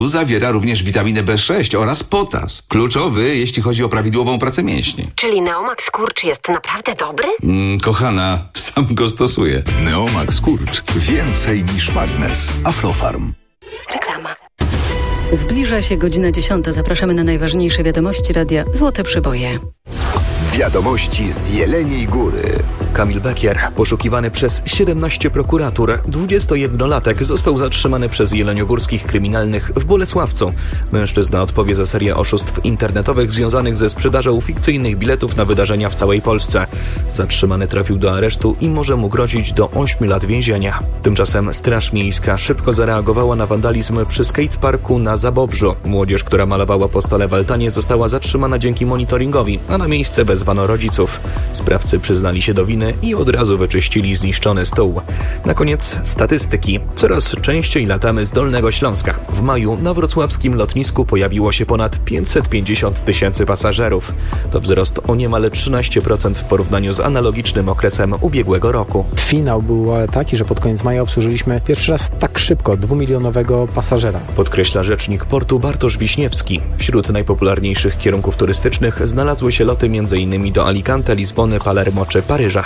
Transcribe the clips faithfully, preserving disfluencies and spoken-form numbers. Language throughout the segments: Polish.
Zawiera również witaminę B sześć oraz potas. Kluczowy, jeśli chodzi o prawidłową pracę mięśni. Czyli Neomak Skurcz jest naprawdę dobry? Mm, kochana, sam go stosuję. Neomak Skurcz. Więcej niż magnes. Aflofarm. Reklama. Zbliża się godzina dziesiąta. Zapraszamy na najważniejsze wiadomości radia Złote Przeboje. Wiadomości z Jeleniej Góry. Kamil Bekier, poszukiwany przez siedemnaście prokuratur, dwudziestojednolatek został zatrzymany przez jeleniogórskich kryminalnych w Bolesławcu. Mężczyzna odpowie za serię oszustw internetowych związanych ze sprzedażą fikcyjnych biletów na wydarzenia w całej Polsce. Zatrzymany trafił do aresztu i może mu grozić do ośmiu lat więzienia. Tymczasem Straż Miejska szybko zareagowała na wandalizm przy skateparku na Zabobrzu. Młodzież, która malowała po stole w altanie, została zatrzymana dzięki monitoringowi, a na miejsce wezwano rodziców. Sprawcy przyznali się do winy i od razu wyczyścili zniszczony stół. Na koniec statystyki. Coraz częściej latamy z Dolnego Śląska. W maju na wrocławskim lotnisku pojawiło się ponad pięćset pięćdziesiąt tysięcy pasażerów. To wzrost o niemal trzynaście procent w porównaniu z analogicznym okresem ubiegłego roku. Finał był taki, że pod koniec maja obsłużyliśmy pierwszy raz tak szybko dwumilionowego pasażera. Podkreśla rzecznik portu Bartosz Wiśniewski. Wśród najpopularniejszych kierunków turystycznych znalazły się loty m.in. do Alicante, Lizbony, Palermo czy Paryża.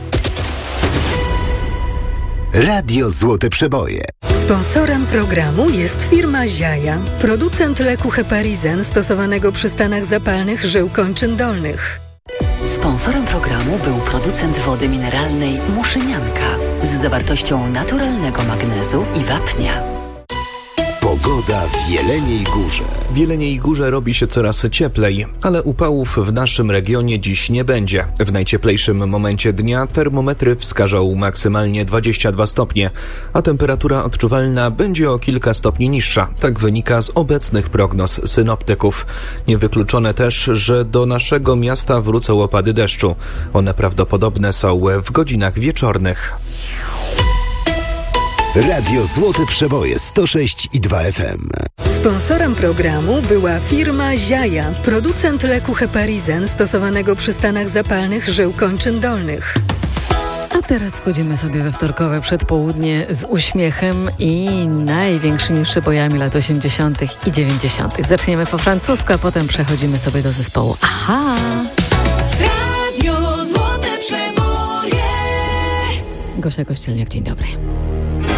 Radio Złote Przeboje. Sponsorem programu jest firma Ziaja, producent leku Heparizen stosowanego przy stanach zapalnych żył kończyn dolnych. Sponsorem programu był producent wody mineralnej Muszynianka z zawartością naturalnego magnezu i wapnia. Pogoda w Jeleniej Górze. W Jeleniej Górze robi się coraz cieplej, ale upałów w naszym regionie dziś nie będzie. W najcieplejszym momencie dnia termometry wskażą maksymalnie dwadzieścia dwa stopnie, a temperatura odczuwalna będzie o kilka stopni niższa. Tak wynika z obecnych prognoz synoptyków. Niewykluczone też, że do naszego miasta wrócą opady deszczu. One prawdopodobne są w godzinach wieczornych. Radio Złote Przeboje sto sześć i dwa F M. Sponsorem programu była firma Ziaja, producent leku Heparizen stosowanego przy stanach zapalnych żył kończyn dolnych. A teraz wchodzimy sobie we wtorkowe przedpołudnie z uśmiechem i największymi przebojami lat osiemdziesiątych i dziewięćdziesiątych. Zaczniemy po francusku, a potem przechodzimy sobie do zespołu Aha! Radio Złote Przeboje. Gosia Kościelniak, dzień dobry.